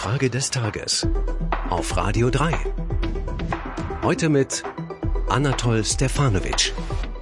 Frage des Tages auf Radio 3. Heute mit Anatol Stefanovic.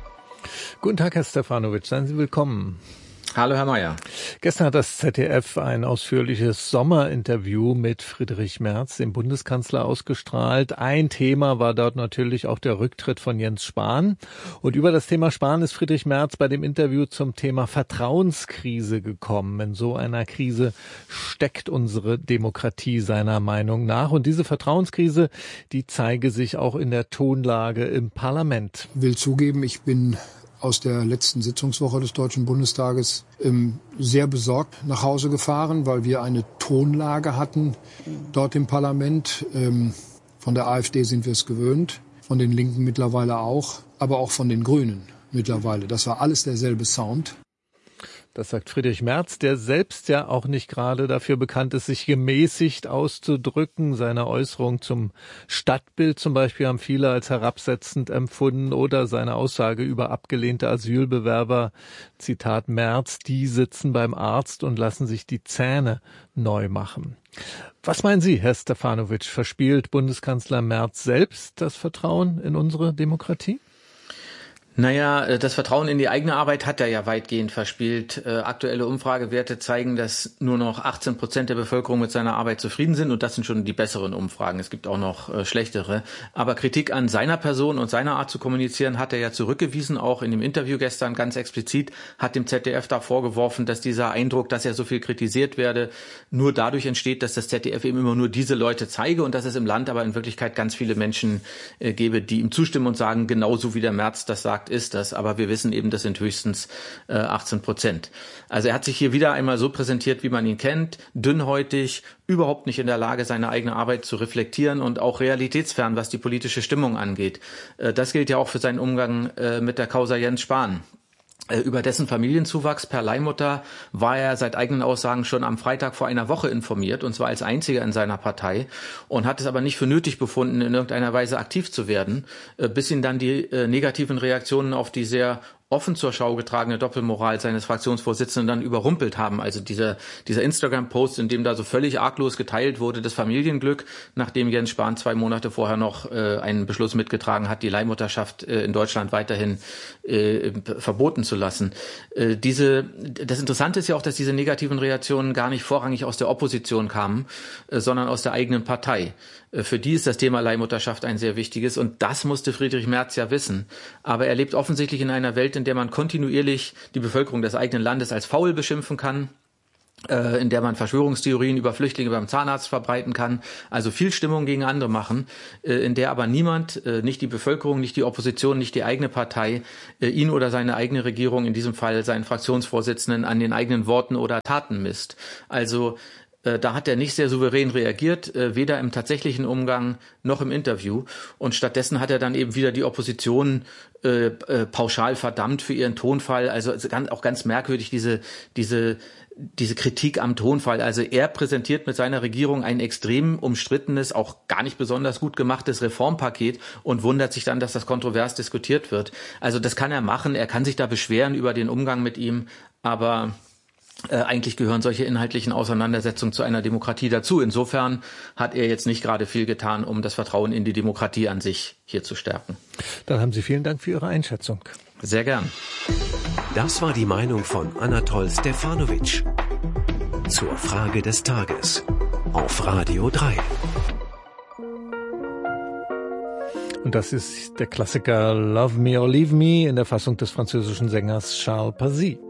Guten Tag, Herr Stefanovic, seien Sie willkommen. Hallo, Herr Mayer. Gestern hat das ZDF ein ausführliches Sommerinterview mit Friedrich Merz, dem Bundeskanzler, ausgestrahlt. Ein Thema war dort natürlich auch der Rücktritt von Jens Spahn. Und über das Thema Spahn ist Friedrich Merz bei dem Interview zum Thema Vertrauenskrise gekommen. In so einer Krise steckt unsere Demokratie seiner Meinung nach. Und diese Vertrauenskrise, die zeige sich auch in der Tonlage im Parlament. Ich will zugeben, ich bin aus der letzten Sitzungswoche des Deutschen Bundestages sehr besorgt nach Hause gefahren, weil wir eine Tonlage hatten dort im Parlament. Von der AfD sind wir es gewöhnt, von den Linken mittlerweile auch, aber auch von den Grünen mittlerweile. Das war alles derselbe Sound. Das sagt Friedrich Merz, der selbst ja auch nicht gerade dafür bekannt ist, sich gemäßigt auszudrücken. Seine Äußerung zum Stadtbild zum Beispiel haben viele als herabsetzend empfunden oder seine Aussage über abgelehnte Asylbewerber, Zitat Merz, die sitzen beim Arzt und lassen sich die Zähne neu machen. Was meinen Sie, Herr Stefanovic, verspielt Bundeskanzler Merz selbst das Vertrauen in unsere Demokratie? Naja, das Vertrauen in die eigene Arbeit hat er ja weitgehend verspielt. Aktuelle Umfragewerte zeigen, dass nur noch 18% der Bevölkerung mit seiner Arbeit zufrieden sind. Und das sind schon die besseren Umfragen. Es gibt auch noch schlechtere. Aber Kritik an seiner Person und seiner Art zu kommunizieren hat er ja zurückgewiesen. Auch in dem Interview gestern ganz explizit hat dem ZDF da vorgeworfen, dass dieser Eindruck, dass er so viel kritisiert werde, nur dadurch entsteht, dass das ZDF eben immer nur diese Leute zeige und dass es im Land aber in Wirklichkeit ganz viele Menschen gebe, die ihm zustimmen und sagen, genauso wie der Merz das sagt, ist das, aber wir wissen eben, das sind höchstens 18%. Also er hat sich hier wieder einmal so präsentiert, wie man ihn kennt, dünnhäutig, überhaupt nicht in der Lage, seine eigene Arbeit zu reflektieren und auch realitätsfern, was die politische Stimmung angeht. Das gilt ja auch für seinen Umgang mit der Causa Jens Spahn. Über dessen Familienzuwachs per Leihmutter war er seit eigenen Aussagen schon am Freitag vor einer Woche informiert, und zwar als einziger in seiner Partei, und hat es aber nicht für nötig befunden, in irgendeiner Weise aktiv zu werden, bis ihn dann die negativen Reaktionen auf die sehr offen zur Schau getragene Doppelmoral seines Fraktionsvorsitzenden dann überrumpelt haben. Also dieser Instagram-Post, in dem da so völlig arglos geteilt wurde, das Familienglück, nachdem Jens Spahn 2 Monate vorher noch einen Beschluss mitgetragen hat, die Leihmutterschaft in Deutschland weiterhin verboten zu lassen. Das Interessante ist ja auch, dass diese negativen Reaktionen gar nicht vorrangig aus der Opposition kamen, sondern aus der eigenen Partei. Für die ist das Thema Leihmutterschaft ein sehr wichtiges, und das musste Friedrich Merz ja wissen. Aber er lebt offensichtlich in einer Welt, in der man kontinuierlich die Bevölkerung des eigenen Landes als faul beschimpfen kann, in der man Verschwörungstheorien über Flüchtlinge beim Zahnarzt verbreiten kann, also viel Stimmung gegen andere machen, in der aber niemand, nicht die Bevölkerung, nicht die Opposition, nicht die eigene Partei, ihn oder seine eigene Regierung, in diesem Fall seinen Fraktionsvorsitzenden, an den eigenen Worten oder Taten misst. Also da hat er nicht sehr souverän reagiert, weder im tatsächlichen Umgang noch im Interview. Und stattdessen hat er dann eben wieder die Opposition pauschal verdammt für ihren Tonfall. Also auch ganz merkwürdig diese Kritik am Tonfall. Also er präsentiert mit seiner Regierung ein extrem umstrittenes, auch gar nicht besonders gut gemachtes Reformpaket und wundert sich dann, dass das kontrovers diskutiert wird. Also das kann er machen. Er kann sich da beschweren über den Umgang mit ihm, aber eigentlich gehören solche inhaltlichen Auseinandersetzungen zu einer Demokratie dazu. Insofern hat er jetzt nicht gerade viel getan, um das Vertrauen in die Demokratie an sich hier zu stärken. Dann haben Sie vielen Dank für Ihre Einschätzung. Sehr gern. Das war die Meinung von Anatol Stefanovic zur Frage des Tages auf Radio 3. Und das ist der Klassiker Love Me or Leave Me in der Fassung des französischen Sängers Charles Pazy.